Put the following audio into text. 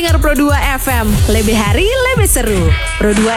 denger Pro 2 FM. Lebih hari, lebih seru. Pro 2